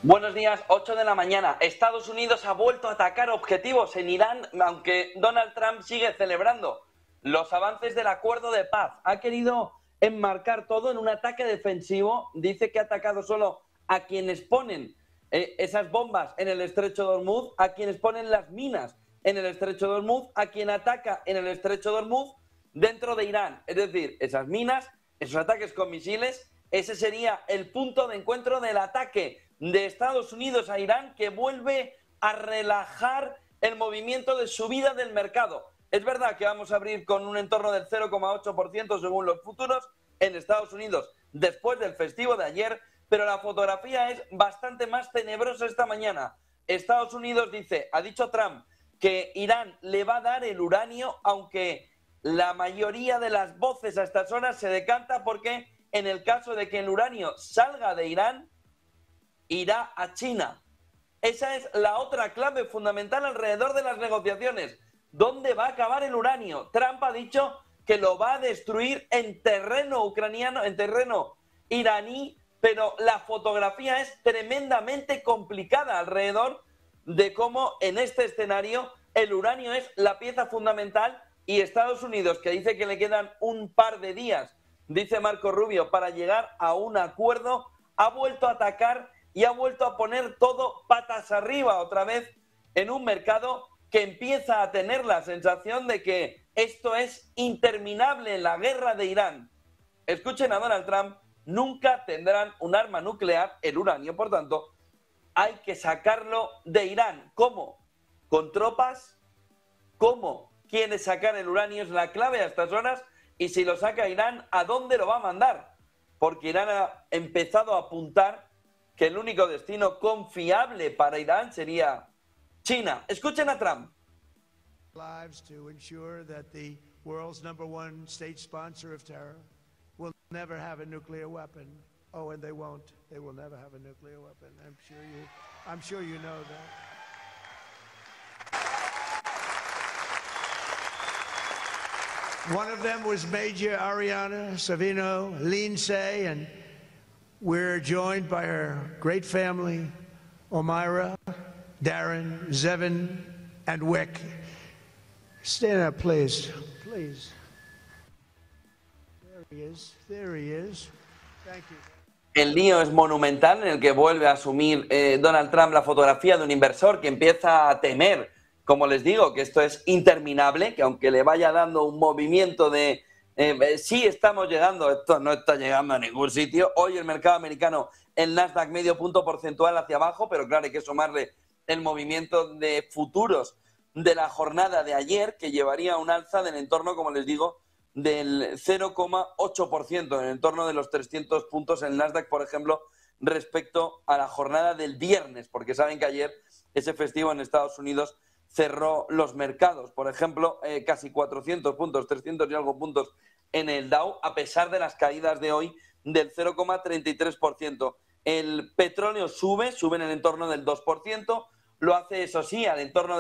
Buenos días, 8 de la mañana. Estados Unidos ha vuelto a atacar objetivos en Irán, aunque Donald Trump sigue celebrando los avances del acuerdo de paz. Ha querido enmarcar todo en un ataque defensivo. Dice que ha atacado solo a quienes ponen esas bombas en el estrecho de Hormuz, a quienes ponen las minas en el estrecho de Hormuz, a quien ataca en el estrecho de Hormuz dentro de Irán. Es decir, esas minas, esos ataques con misiles, ese sería el punto de encuentro del ataque de Estados Unidos a Irán, que vuelve a relajar el movimiento de subida del mercado. Es verdad que vamos a abrir con un entorno del 0,8% según los futuros en Estados Unidos después del festivo de ayer, pero la fotografía es bastante más tenebrosa esta mañana. Estados Unidos dice, ha dicho Trump, que Irán le va a dar el uranio, aunque la mayoría de las voces a estas horas se decanta porque en el caso de que el uranio salga de Irán, irá a China. Esa es la otra clave fundamental alrededor de las negociaciones. ¿Dónde va a acabar el uranio? Trump ha dicho que lo va a destruir en terreno ucraniano, en terreno iraní, pero la fotografía es tremendamente complicada alrededor de cómo en este escenario el uranio es la pieza fundamental y Estados Unidos, que dice que le quedan un par de días, dice Marco Rubio, para llegar a un acuerdo, ha vuelto a atacar y ha vuelto a poner todo patas arriba otra vez en un mercado que empieza a tener la sensación de que esto es interminable, la guerra de Irán. Escuchen a Donald Trump, nunca tendrán un arma nuclear, el uranio, por tanto, hay que sacarlo de Irán. ¿Cómo? ¿Con tropas? ¿Cómo quiere sacar el uranio? Es la clave a estas horas. Y si lo saca Irán, ¿a dónde lo va a mandar? Porque Irán ha empezado a apuntar que el único destino confiable para Irán sería China. Escuchen a Trump. Lives to ensure that the world's #1 state sponsor of terror will never have a nuclear weapon. Oh, and they won't. They will never have a nuclear weapon. I'm sure you know that. One of them was Major Ariana Savino Lindsay, and we're joined by her great family, Omira, Darren, Zevin, and Wick. Stand up, please. Please. There he is. There he is. Thank you. El lío es monumental en el que vuelve a asumir Donald Trump la fotografía de un inversor que empieza a temer, como les digo, que esto es interminable, que aunque le vaya dando un movimiento de sí estamos llegando, esto no está llegando a ningún sitio. Hoy el mercado americano, el Nasdaq medio punto porcentual hacia abajo, pero claro, hay que sumarle el movimiento de futuros de la jornada de ayer, que llevaría un alza del entorno, como les digo, del 0,8%, en el entorno de los 300 puntos en el Nasdaq, por ejemplo, respecto a la jornada del viernes, porque saben que ayer ese festivo en Estados Unidos cerró los mercados. Por ejemplo, casi 400 puntos, 300 y algo puntos en el Dow, a pesar de las caídas de hoy del 0,33%. El petróleo sube en el entorno del 2%, lo hace, eso sí, al entorno